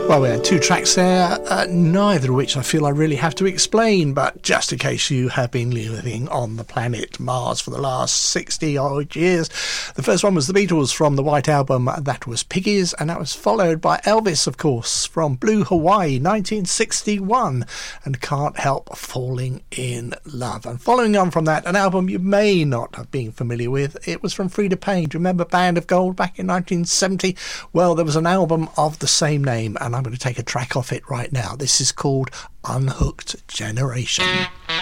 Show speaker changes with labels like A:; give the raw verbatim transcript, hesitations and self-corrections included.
A: Well, we had two tracks there, uh, neither of which I feel I really have to explain, but just in case you have been living on the planet Mars for the last sixty odd years. The first one was the Beatles from the White Album, that was Piggies, and that was followed by Elvis, of course, from Blue Hawaii, nineteen sixty-one, and Can't Help Falling in Love. And following on from that, an album you may not have been familiar with, it was from Freda Payne. Do you remember Band of Gold back in nineteen seventy? Well, there was an album of the same name, and I'm going to take a track off it right now. This is called Unhooked Generation.